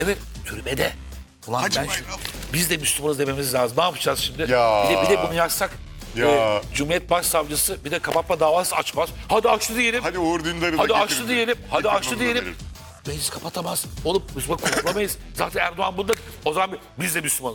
Evet, türbede. Ulan Hacı ben Bayram. biz de Müslümanız dememiz lazım. Ne yapacağız şimdi? Ya. Bir de bunu yazsak. Ya. Cumhuriyet Başsavcısı bir de kapatma davası açmaz. Hadi açtı diyelim. Hadi Uğur Dündar'ı da Hadi getirin. açtı diyelim. Hadi açtı Getirmemiz diyelim. lazım. Meclis kapatamaz. Oğlum Müslüman kurtulamayız. Zaten Erdoğan bunda. O zaman biz de Müslümanız.